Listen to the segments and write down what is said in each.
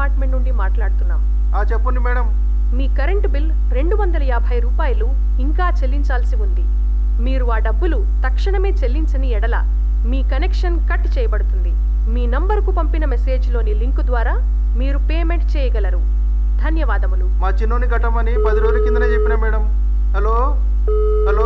Department నుండి మాట్లాడుతున్నాం. చెప్పండి మేడం. మీ కరెంటు బిల్ 250 రూపాయలు ఇంకా చెల్లించాల్సి ఉంది. మీరు ఆ డబ్బులు తక్షణమే చెల్లించని ఎడల మీ కనెక్షన్ కట్ చేయబడుతుంది. మీ నంబరుకు పంపిన మెసేజ్లోని లింకు ద్వారా మీరు పేమెంట్ చేయగలరు. ధన్యవాదములు. మా చిన్నోని కట్టమని 10 రోజుల కిందనే చెప్పిన మేడం. హలో హలో,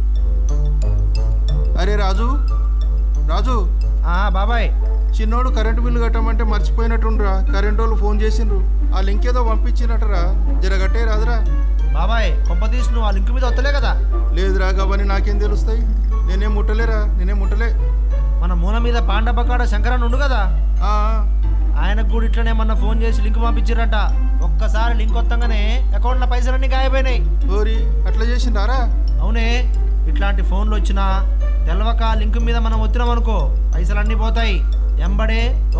అరే రాజు రాజు. బాబాయ్, చిన్నోడు కరెంటు బిల్లు కట్టమంటే మర్చిపోయినట్టుండ్రా. కరెంటు వాళ్ళు ఫోన్ చేసిండ్రు. ఆ లింక్ ఏదో పంపించినట్టరా, జరగట్టే రాదురా. బాబాయ్ కొంపతీసి నువ్వు ఆ లింక్ మీద వస్తలే కదా? లేదురా, గవని నాకేం తెలుస్తాయి. నేనేం ముట్టలే. మన మూల మీద పాండపకాడ శంకరన్ ఉండు కదా, ఆయనకు కూడా ఇట్లనే మొన్న ఫోన్ చేసి లింక్ పంపించారట. ఒక్కసారి లింక్ వస్తాగానే అకౌంట్లో పైసలన్నీ గాయపోయినాయి. ఓరి, అట్లా చేసిండారా? అవునే, ఇట్లాంటి ఫోన్లు వచ్చినా తెలవక లింక్ మీద మనం వచ్చినాం అనుకో పైసలన్నీ పోతాయి. ఎంబడే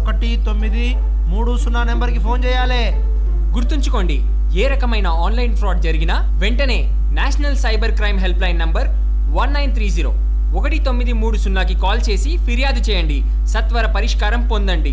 1930 నెంబర్కి ఫోన్ చేయాలి. గుర్తుంచుకోండి, ఏ రకమైన ఆన్లైన్ ఫ్రాడ్ జరిగినా వెంటనే national cyber crime help line number 1930 1930కి call చేసి ఫిర్యాదు చేయండి. సత్వర పరిష్కారం పొందండి.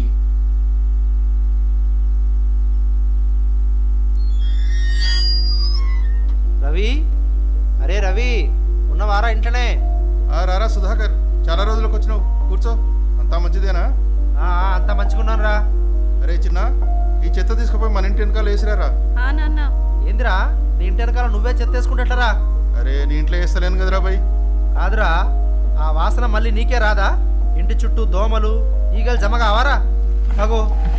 రవి, అరే రవి, ఉన్నవారా ఇంట్లోనే? రారా సుధాకర్, చాలా రోజులకు వచ్చినావు. కూర్చో. అంతా మంచిదేనా? అంతా మంచిగున్నాను రా. అరే చిన్న, ఈ చెత్త తీసుకుపోయి మన ఇంటి వెనకాల వేసిరారా. ఏందిరా, నీ ఇంటి వెనకాల నువ్వే చెత్త వేసుకుంటా? అరే నీ ఇంట్లో వేస్తలేను కదరా బై. కాదురా, ఆ వాసన మళ్ళీ నీకే రాదా? ఇంటి చుట్టూ దోమలు ఈగలు జమ కావారా? అగో